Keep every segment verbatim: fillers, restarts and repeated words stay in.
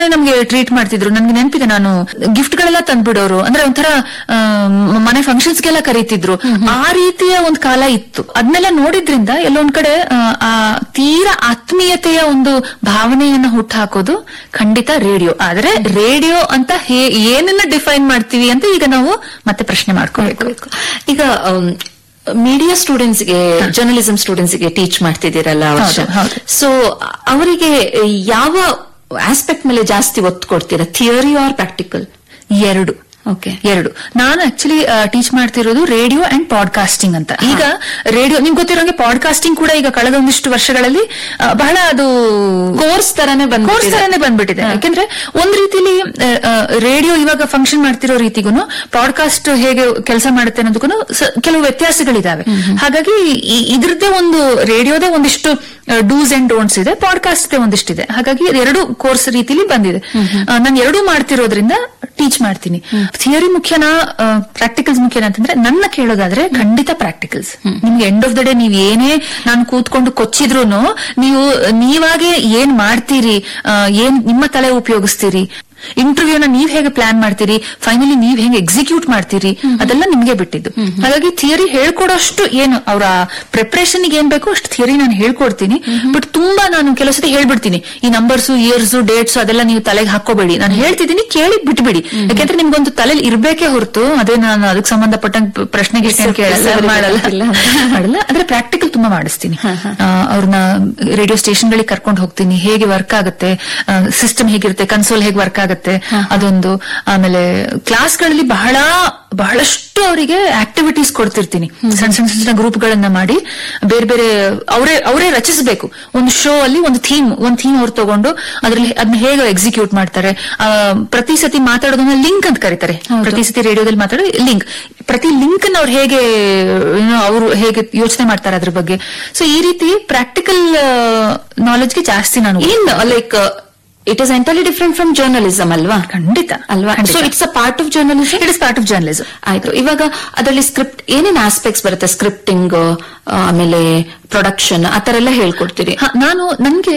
ನಮ್ಗೆ ಟ್ರೀಟ್ ಮಾಡ್ತಿದ್ರು. ನನ್ಗೆ ನೆನಪಿದೆ, ನಾನು ಗಿಫ್ಟ್ ಗಳೆಲ್ಲ ತಂದ್ಬಿಡೋರು, ಅಂದ್ರೆ ಒಂಥರ ಮನೆ ಫಂಕ್ಷನ್ಸ್ಗೆಲ್ಲ ಕರೀತಿದ್ರು. ಆ ರೀತಿಯ ಒಂದ್ ಕಾಲ ಇತ್ತು. ಅದನ್ನೆಲ್ಲ ನೋಡಿದ್ರಿಂದ ಎಲ್ಲೊಂದ್ ಕಡೆ ಆ ತೀರಾ ಆತ್ಮೀಯತೆಯ ಒಂದು ಭಾವನೆಯನ್ನ ಹುಟ್ಟು ಹಾಕೋದು ಖಂಡಿತ ರೇಡಿಯೋ. ಆದ್ರೆ ರೇಡಿಯೋ ಅಂತ ಏನನ್ನ ಡಿಫೈನ್ ಮಾಡ್ತೀವಿ ಅಂತ ಈಗ ನಾವು ಮತ್ತೆ ಪ್ರಶ್ನೆ ಮಾಡ್ಕೋಬೇಕು. ಈಗ ಮೀಡಿಯಾ ಸ್ಟೂಡೆಂಟ್ಸ್ಗೆ, ಜರ್ನಲಿಸಂ ಸ್ಟೂಡೆಂಟ್ಸ್ಗೆ ಟೀಚ್ ಮಾಡ್ತಿದ್ದೀರಲ್ಲ, ಸೊ ಅವರಿಗೆ ಯಾವ ಆಸ್ಪೆಕ್ಟ್ ಮೇಲೆ ಜಾಸ್ತಿ ಒತ್ತು ಕೊಡ್ತೀರಾ, ಥಿಯರಿ ಆರ್ ಪ್ರಾಕ್ಟಿಕಲ್? ಎರಡು. ಓಕೆ, ಎರಡು. ನಾನು ಆಕ್ಚುಲಿ ಟೀಚ್ ಮಾಡ್ತಿರೋದು ರೇಡಿಯೋ ಅಂಡ್ ಪಾಡ್ಕಾಸ್ಟಿಂಗ್ ಅಂತ. ಈಗ ರೇಡಿಯೋ ನಿಮ್ಗೆ ಗೊತ್ತಿರೋಂಗೆ ಪಾಡ್ಕಾಸ್ಟಿಂಗ್ ಕೂಡ ಈಗ ಕಳೆದ ಒಂದಿಷ್ಟು ವರ್ಷಗಳಲ್ಲಿ ಬಹಳ ಅದು ಕೋರ್ಸ್ ತರಾನೇ ಬಂದ್ ಕೋರ್ಸ್ ತರಾನೇ ಬಂದ್ಬಿಟ್ಟಿದೆ. ಯಾಕೆಂದ್ರೆ ಒಂದ್ ರೀತಿಲಿ ರೇಡಿಯೋ ಇವಾಗ ಫಂಕ್ಷನ್ ಮಾಡ್ತಿರೋ ರೀತಿಗೂ ಪಾಡ್ಕಾಸ್ಟ್ ಹೇಗೆ ಕೆಲಸ ಮಾಡುತ್ತೆ ಅನ್ನೋದಕ್ಕೂ ಕೆಲವು ವ್ಯತ್ಯಾಸಗಳಿದಾವೆ. ಹಾಗಾಗಿ ಇದ್ರದ್ದೇ ಒಂದು ರೇಡಿಯೋದೇ ಒಂದಿಷ್ಟು ಡೂಸ್ ಅಂಡ್ ಡೋಂಟ್ಸ್ ಇದೆ, ಪಾಡ್ಕಾಸ್ಟ್ ಒಂದಿಷ್ಟಿದೆ. ಹಾಗಾಗಿ ಎರಡು ಕೋರ್ಸ್ ರೀತಿಲಿ ಬಂದಿದೆ. ನಾನು ಎರಡೂ ಮಾಡ್ತಿರೋದ್ರಿಂದ ಟೀಚ್ ಮಾಡ್ತೀನಿ. ಥಿಯರಿ ಮುಖ್ಯನಾ ಪ್ರಾಕ್ಟಿಕಲ್ಸ್ ಮುಖ್ಯನಾ ಅಂತಂದ್ರೆ ನನ್ನ ಕೇಳೋದಾದ್ರೆ ಖಂಡಿತ ಪ್ರಾಕ್ಟಿಕಲ್ಸ್. ನಿಮ್ಗೆ ಎಂಡ್ ಆಫ್ ದ ಡೇ ನೀವ್ ಏನೇ ನಾನು ಕೂತ್ಕೊಂಡು ಕೊಚ್ಚಿದ್ರು ನೀವು ನೀವಾಗೆ ಏನ್ ಮಾಡ್ತೀರಿ, ಏನ್ ನಿಮ್ಮ ತಲೆ ಉಪಯೋಗಿಸ್ತೀರಿ, ಇಂಟರ್ವ್ಯೂನ ನೀವ್ ಹೇಗೆ ಪ್ಲಾನ್ ಮಾಡ್ತೀರಿ, ಫೈನಲಿ ನೀವ್ ಹೇಗೆ ಎಕ್ಸಿಕ್ಯೂಟ್ ಮಾಡ್ತೀರಿ, ಅದೆಲ್ಲ ನಿಮ್ಗೆ ಬಿಟ್ಟಿದ್ದು. ಹಾಗಾಗಿ ಥಿಯರಿ ಹೇಳ್ಕೊಡೋಷ್ಟು ಏನು ಅವರ ಪ್ರಿಪರೇಷನ್ ಏನ್ ಬೇಕು ಅಷ್ಟು ಥಿಯರಿ ನಾನು ಹೇಳ್ಕೊಡ್ತೀನಿ. ಬಟ್ ತುಂಬಾ ನಾನು ಕೆಲವು ಸತಿ ಹೇಳ್ಬಿಡ್ತೀನಿ, ಈ ನಂಬರ್ಸ್, ಇಯರ್ಸ್, ಡೇಟ್ಸ್ ಅದೆಲ್ಲ ನೀವು ತಲೆಗೆ ಹಾಕೋಬೇಡಿ, ನಾನು ಹೇಳ್ತಿದ್ದೀನಿ ಕೇಳಿ ಬಿಟ್ಬಿಡಿ. ಯಾಕೆಂದ್ರೆ ನಿಮ್ಗೊಂದು ತಲೆಯಲ್ಲಿ ಇರ್ಬೇಕೇ ಹೊರತು ಅದೇ ನಾನು ಅದಕ್ಕೆ ಸಂಬಂಧಪಟ್ಟಂಗ ಪ್ರಶ್ನೆಗೆ ಮಾಡಲ್ಲ ಮಾಡಲ್ಲ ಆದ್ರೆ ಪ್ರಾಕ್ಟಿಕಲ್ ತುಂಬಾ ಮಾಡಿಸ್ತೀನಿ. ಅವ್ರನ್ನ ರೇಡಿಯೋ ಸ್ಟೇಷನ್ ಗಳಿಗೆ ಕರ್ಕೊಂಡು ಹೋಗ್ತೀನಿ, ಹೇಗೆ ವರ್ಕ್ ಆಗುತ್ತೆ, ಸಿಸ್ಟಮ್ ಹೇಗಿರುತ್ತೆ, ಕನ್ಸೋಲ್ ಹೇಗೆ ವರ್ಕ್ ಆಗುತ್ತೆ ಅದೊಂದು. ಆಮೇಲೆ ಕ್ಲಾಸ್ಗಳಲ್ಲಿ ಬಹಳ ಬಹಳಷ್ಟು ಅವರಿಗೆ ಆಕ್ಟಿವಿಟೀಸ್ ಕೊಡ್ತಿರ್ತೀನಿ. ಸಣ್ಣ ಸಣ್ಣ ಸಣ್ಣ ಗ್ರೂಪ್ ಗಳನ್ನ ಮಾಡಿ ಬೇರೆ ಬೇರೆ ಅವರೇ ಅವರೇ ರಚಿಸಬೇಕು. ಒಂದು ಶೋ ಅಲ್ಲಿ ಒಂದು ಥೀಮ್ ಒಂದು ಥೀಮ್ ಅವ್ರು ತಗೊಂಡು ಅದ್ರಲ್ಲಿ ಅದನ್ನ ಹೇಗೆ ಎಕ್ಸಿಕ್ಯೂಟ್ ಮಾಡ್ತಾರೆ. ಪ್ರತಿ ಸತಿ ಮಾತಾಡೋದನ್ನ ಲಿಂಕ್ ಅಂತ ಕರೀತಾರೆ. ಪ್ರತಿ ಸತಿ ರೇಡಿಯೋದಲ್ಲಿ ಮಾತಾಡೋ ಲಿಂಕ್, ಪ್ರತಿ ಲಿಂಕ್ ಅನ್ನ ಅವ್ರು ಹೇಗೆ ಅವರು ಹೇಗೆ ಯೋಚನೆ ಮಾಡ್ತಾರೆ ಅದ್ರ ಬಗ್ಗೆ. ಸೊ ಈ ರೀತಿ ಪ್ರಾಕ್ಟಿಕಲ್ ನಾಲೆಜ್ಗೆ ಜಾಸ್ತಿ ನಾನು in like it is entirely different from journalism ಅಲ್ವಾ? ಖಂಡಿತ ಅಲ್ವಾ? So it's a part of journalism. It is part of journalism. ಆಯ್ತು. ಇವಾಗ ಅದರಲ್ಲಿ ಸ್ಕ್ರಿಪ್ಟ್ ಏನೇನು ಆಸ್ಪೆಕ್ಟ್ಸ್ ಬರುತ್ತೆ, ಸ್ಕ್ರಿಪ್ಟಿಂಗ್, ಆಮೇಲೆ ಪ್ರೊಡಕ್ಷನ್, ಆತರ ಎಲ್ಲ ಹೇಳ್ಕೊಡ್ತೀರಿ? ನಾನು ನನ್ಗೆ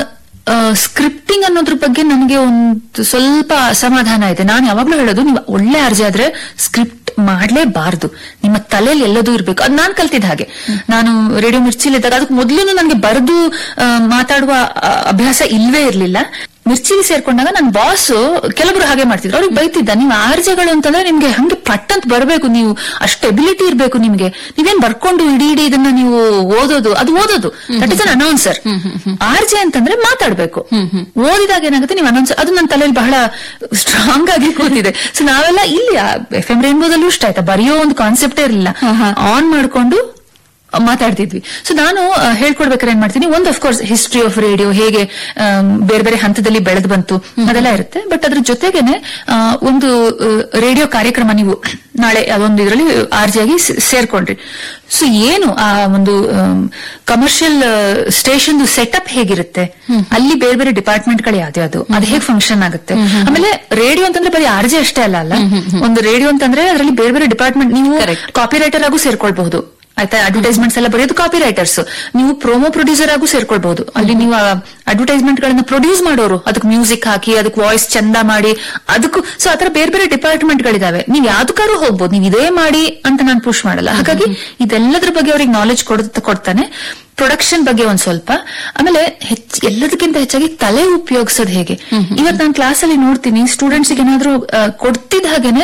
ಸ್ಕ್ರಿಪ್ಟಿಂಗ್ ಅನ್ನೋದ್ರ ಬಗ್ಗೆ ನನಗೆ ಒಂದು ಸ್ವಲ್ಪ ಅಸಮಾಧಾನ ಇದೆ. ನಾನು ಯಾವಾಗ್ಲೂ ಹೇಳೋದು, ನೀವು ಒಳ್ಳೆ ಅರ್ಜಿ ಆದ್ರೆ ಸ್ಕ್ರಿಪ್ಟ್ ಮಾಡ್ಲೇಬಾರ್ದು, ನಿಮ್ಮ ತಲೆಯಲ್ಲಿ ಎಲ್ಲದೂ ಇರ್ಬೇಕು. ಅದ್ ನಾನ್ ಕಲ್ತಿದ್ದ ಹಾಗೆ. ನಾನು ರೇಡಿಯೋ ಮಿರ್ಚಿಲಿದ್ದಾಗ ಅದಕ್ಕೆ ಮೊದ್ಲು ನನಗೆ ಬರೆದು ಮಾತಾಡುವ ಅಭ್ಯಾಸ ಇಲ್ವೇ ಇರ್ಲಿಲ್ಲ. ಮಿರ್ಚಿಲಿ ಸೇರ್ಕೊಂಡಾಗ ನನ್ನ ಬಾಸ್ ಕೆಲವರು ಹಾಗೆ ಮಾಡ್ತಿದ್ರು. ಅವ್ರಿಗೆ ಬೈತಿದ್ದ, ನೀವು ಆರ್ಜೆಗಳು ಅಂತಂದ್ರೆ ನಿಮ್ಗೆ ಹಂಗೆ ಪಟ್ ಅಂತ ಬರಬೇಕು, ನೀವು ಅಷ್ಟು ಎಬಿಲಿಟಿ ಇರ್ಬೇಕು ನಿಮ್ಗೆ, ನೀವೇನ್ ಬರ್ಕೊಂಡು ಇಡೀ ಇಡೀ ಇದನ್ನ ನೀವು ಓದೋದು ಅದು ಓದೋದು that is an announcer. RJ ಅಂತಂದ್ರೆ ಮಾತಾಡ್ಬೇಕು. ಓದಿದಾಗ ಏನಾಗುತ್ತೆ, ನೀವು ಅನೌನ್ಸರ್. ಅದು ನನ್ನ ತಲೆಯಲ್ಲಿ ಬಹಳ ಸ್ಟ್ರಾಂಗ್ ಆಗಿ ಕೂತಿದೆ. ಸೊ ನಾವೆಲ್ಲ ಇಲ್ಲಿ ಎಫ್ ಎಂ ರೇನ್ಬೋದಲ್ಲೂ ಇಷ್ಟ ಆಯ್ತಾ, ಬರೆಯೋ ಒಂದು ಕಾನ್ಸೆಪ್ಟೇ ಇರಲಿಲ್ಲ, ಆನ್ ಮಾಡ್ಕೊಂಡು ಮಾತಾಡ್ತಿದ್ವಿ. ಸೊ ನಾನು ಹೇಳ್ಕೊಡ್ಬೇಕಾದ್ರೆ ಏನ್ ಮಾಡ್ತೀನಿ, ಒಂದು ಅಫ್ಕೋರ್ಸ್ ಹಿಸ್ಟ್ರಿ ಆಫ್ ರೇಡಿಯೋ ಹೇಗೆ ಬೇರೆ ಬೇರೆ ಹಂತದಲ್ಲಿ ಬೆಳೆದು ಬಂತು ಅದೆಲ್ಲ ಇರುತ್ತೆ. ಬಟ್ ಅದ್ರ ಜೊತೆಗೇನೆ ಒಂದು ರೇಡಿಯೋ ಕಾರ್ಯಕ್ರಮ ನೀವು ನಾಳೆ ಅದೊಂದು ಇದರಲ್ಲಿ ಆರ್ಜಿಯಾಗಿ ಸೇರ್ಕೊಂಡ್ರಿ. ಸೊ ಏನು ಆ ಒಂದು ಕಮರ್ಷಿಯಲ್ ಸ್ಟೇಷನ್ ಸೆಟಪ್ ಹೇಗಿರುತ್ತೆ, ಅಲ್ಲಿ ಬೇರೆ ಬೇರೆ ಡಿಪಾರ್ಟ್ಮೆಂಟ್ ಗಳು ಯಾವ್ದು ಅದು ಹೇಗೆ ಫಂಕ್ಷನ್ ಆಗುತ್ತೆ. ಆಮೇಲೆ ರೇಡಿಯೋ ಅಂತಂದ್ರೆ ಬರೀ ಆರ್ಜೆ ಅಷ್ಟೇ ಅಲ್ಲ ಅಲ್ಲ ಒಂದು ರೇಡಿಯೋ ಅಂತಂದ್ರೆ ಅದರಲ್ಲಿ ಬೇರೆ ಬೇರೆ ಡಿಪಾರ್ಟ್ಮೆಂಟ್, ನೀವು ಕಾಪಿ ರೈಟರ್ ಆಗೂ ಸೇರ್ಕೊಳ್ಬಹುದು ಆಯ್ತಾ. ಅಡ್ವರ್ಟೈಸ್ಮೆಂಟ್ಸ್ ಎಲ್ಲ ಬರೆಯೋದು ಕಾಪಿ ರೈಟರ್ಸ್. ನೀವು ಪ್ರೋಮೋ ಪ್ರೊಡ್ಯೂಸರ್ ಆಗೂ ಸೇರ್ಕೊಳ್ಬಹುದು. ಅಲ್ಲಿ ನೀವು ಅಡ್ವರ್ಟೈಸ್ಮೆಂಟ್ ಗಳನ್ನ ಪ್ರೊಡ್ಯೂಸ್ ಮಾಡೋರು, ಅದಕ್ಕೆ ಮ್ಯೂಸಿಕ್ ಹಾಕಿ ಅದಕ್ಕೆ ವಾಯ್ಸ್ ಚಂದ ಮಾಡಿ ಅದಕ್ಕೂ. ಸೊ ಆತರ ಬೇರೆ ಬೇರೆ ಡಿಪಾರ್ಟ್ಮೆಂಟ್ ಗಳಿದಾವೆ. ನೀವು ಯಾವ್ದಕ್ಕಾರು ಹೋಗ್ಬೋದು, ನೀವು ಇದೇ ಮಾಡಿ ಅಂತ ನಾನು ಪುಷ್ ಮಾಡಲ್ಲ. ಹಾಗಾಗಿ ಇದೆಲ್ಲದ್ರ ಬಗ್ಗೆ ಅವ್ರಿಗೆ ನಾಲೆಜ್ ಕೊಡ್ತಾನೆ. ಪ್ರೊಡಕ್ಷನ್ ಬಗ್ಗೆ ಒಂದ್ ಸ್ವಲ್ಪ, ಆಮೇಲೆ ಹೆಚ್ಚು ಎಲ್ಲದಕ್ಕಿಂತ ಹೆಚ್ಚಾಗಿ ತಲೆ ಉಪಯೋಗಿಸೋದು ಹೇಗೆ. ಇವತ್ತು ನಾನು ಕ್ಲಾಸ್ ಅಲ್ಲಿ ನೋಡ್ತೀನಿ ಸ್ಟೂಡೆಂಟ್ಸ್ ಏನಾದ್ರು ಕೊಡ್ತಿದ್ದ ಹಾಗೇನೆ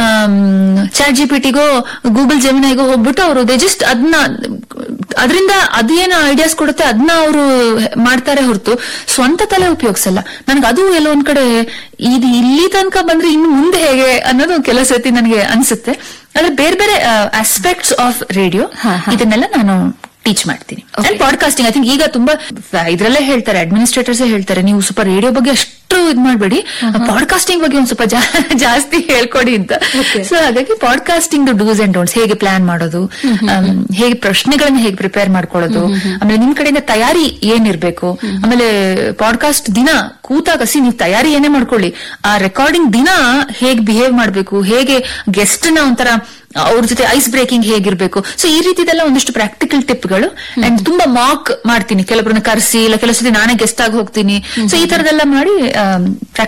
ಚಾಟ್ ಜಿ ಪಿ ಟಿಗೋ ಗೂಗಲ್ ಜೆಮಿನೈಗೋ ಹೋಗ್ಬಿಟ್ಟು ಅವರು ದೇ ಜಸ್ಟ್ ಅದನ್ನ ಅದರಿಂದ ಅದೇನು ಐಡಿಯಾಸ್ ಕೊಡುತ್ತೆ ಅದನ್ನ ಅವರು ಮಾಡ್ತಾರೆ ಹೊರತು ಸ್ವಂತ ತಲೆ ಉಪಯೋಗಿಸಲ್ಲ. ನನ್ಗೆ ಅದು ಎಲ್ಲೋ ಒಂದ್ ಕಡೆ ಇದು ಇಲ್ಲಿ ತನಕ ಬಂದ್ರೆ ಇನ್ನು ಮುಂದೆ ಹೇಗೆ ಅನ್ನೋದು ಕೆಲವು ಸತಿ ನನಗೆ ಅನ್ಸುತ್ತೆ. ಆದ್ರೆ ಬೇರೆ ಬೇರೆ ಆಸ್ಪೆಕ್ಟ್ಸ್ ಆಫ್ ರೇಡಿಯೋ ಇದನ್ನೆಲ್ಲ ನಾನು ಟೀಚ್ ಮಾಡ್ತೀನಿ. ಅಂಡ್ ಪಾಡ್ಕಾಸ್ಟಿಂಗ್ ಐ ಥಿಂಕ್ ಈಗ ತುಂಬಾ ಇದ್ರಲ್ಲೇ ಹೇಳ್ತಾರೆ, ಅಡ್ಮಿನಿಸ್ಟ್ರೇಟರ್ಸ್ ಹೇಳ್ತಾರೆ, ನೀವು ಸ್ವಲ್ಪ ರೇಡಿಯೋ ಬಗ್ಗೆ ಅಷ್ಟು ಇದ್ ಮಾಡ್ಬೇಡಿ, ಪಾಡ್ಕಾಸ್ಟಿಂಗ್ ಬಗ್ಗೆ ಒಂದ್ ಸ್ವಲ್ಪ ಜಾಸ್ತಿ ಹೇಳ್ಕೊಡಿ ಅಂತ. ಸೊ ಹಾಗಾಗಿ ಪಾಡ್ಕಾಸ್ಟಿಂಗ್ ಡೂಸ್ ಅಂಡ್ ಡೋಂಟ್ಸ್, ಹೇಗೆ ಪ್ಲಾನ್ ಮಾಡೋದು, ಹೇಗೆ ಪ್ರಶ್ನೆಗಳನ್ನ ಹೇಗೆ ಪ್ರಿಪೇರ್ ಮಾಡ್ಕೊಳ್ಳೋದು, ಆಮೇಲೆ ನಿಮ್ ಕಡೆಯಿಂದ ತಯಾರಿ ಏನಿರ್ಬೇಕು, ಆಮೇಲೆ ಪಾಡ್ಕಾಸ್ಟ್ ದಿನ ಕೂತಾಗ ಸಿ ನೀವು ತಯಾರಿ ಏನೇ ಮಾಡ್ಕೊಳ್ಳಿ, ಆ ರೆಕಾರ್ಡಿಂಗ್ ದಿನ ಹೇಗೆ ಬಿಹೇವ್ ಮಾಡ್ಬೇಕು, ಹೇಗೆ ಗೆಸ್ಟ್ ನ ಒಂಥರ ಅವ್ರ ಜೊತೆ ಐಸ್ ಬ್ರೇಕಿಂಗ್ ಹೇಗಿರ್ಬೇಕು. ಸೊ ಈ ರೀತಿದೆಲ್ಲ ಒಂದಿಷ್ಟು ಪ್ರಾಕ್ಟಿಕಲ್ ಟಿಪ್ಗಳು. ಅಂಡ್ ತುಂಬಾ ಮಾಕ್ ಮಾಡ್ತೀನಿ, ಕೆಲವರನ್ನ ಕರೆಸಿ, ಇಲ್ಲ ಕೆಲವು ಸತಿ ನಾನೇ ಗೆಸ್ಟ್ ಆಗಿ ಹೋಗ್ತೀನಿ. ಸೊ ಈ ತರದೆಲ್ಲ ಮಾಡಿ